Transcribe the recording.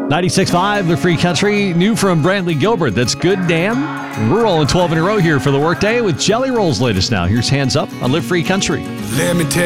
96.5, the Free Country. New from Brantley Gilbert. That's Good Dan. We're rolling 12 in a row here for the workday with Jelly Roll's latest now. Here's Hands Up on Live Free Country. Let me tell